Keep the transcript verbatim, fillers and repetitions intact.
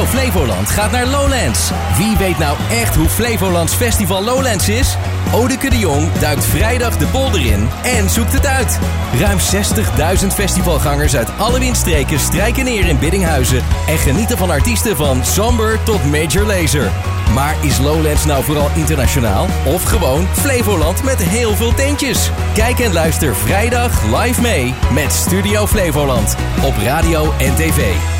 Studio Flevoland gaat naar Lowlands. Wie weet nou echt hoe Flevolands festival Lowlands is? Odeke de Jong duikt vrijdag de polder in en zoekt het uit. Ruim zestigduizend festivalgangers uit alle windstreken strijken neer in Biddinghuizen en genieten van artiesten van Somber tot Major Lazer. Maar is Lowlands nou vooral internationaal of gewoon Flevoland met heel veel tentjes? Kijk en luister vrijdag live mee met Studio Flevoland op radio en tv.